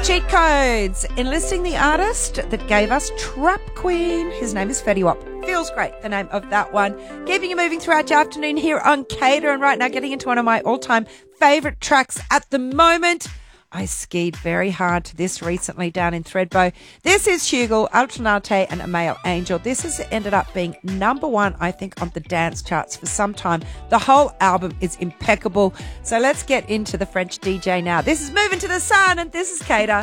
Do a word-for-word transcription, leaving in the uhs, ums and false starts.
Cheat codes. Enlisting the artist that gave us Trap Queen. His name is Fetty Wap. Feels great, the name of that one. Keeping you moving throughout your afternoon here on Cater. And right now, getting into one of my all-time favourite tracks at the moment. I skied very hard to this recently down in Thredbo. This is Hugel, Alternate and Ameo Angel. This has ended up being number one, I think, on the dance charts for some time. The whole album is impeccable. So let's get into the French D J now. This is Moving to the Sun, and this is Cater.